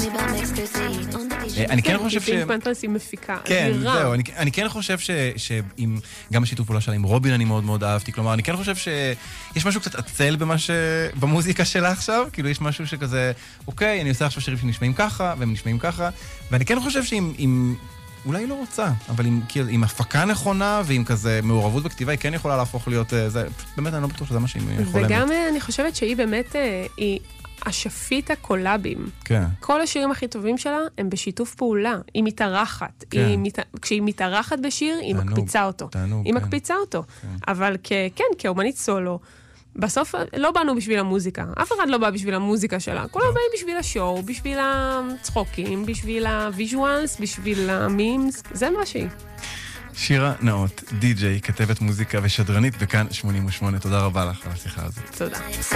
אני כן חושב פינק פנתרס היא מפיקה. כן, זהו, אני כן חושב גם השיתוף פעולה שלה עם רובין אני מאוד מאוד אהבתי, כלומר, אני כן חושב שיש משהו קצת עצל במוזיקה שלה עכשיו, כאילו יש משהו שכזה, אוקיי, אני עושה עכשיו שירים שנשמעים ככה, והם נשמעים ככה, ואני כן חושב שאם אולי לא רוצה, אבל עם הפקה נכונה ועם כזה מעורבות בכתיבה, היא כן יכולה להפוך להיות, באמת אני לא בטוח שזה מה שהיא יכולה. וגם אני חושבת שהיא באמת, היא השפית הקולאבים. כן. כל השירים הכי טובים שלה הם בשיתוף פעולה, היא מתארחת. כן. כשהיא מתארחת בשיר, היא מקפיצה אותו. היא מקפיצה אותו. אבל כאומנית סולו, בסוף לא באנו בשביל המוזיקה. אף אחד לא בא בשביל המוזיקה שלה. כולם באים בשביל השואו, בשביל הצחוקים, בשביל הוויז'ואלס, בשביל המימס. זה מה שהיא. שירה נאות, די-ג'יי, כתבת מוזיקה ושדרנית בכאן 88. תודה רבה לך על השיחה הזאת. תודה.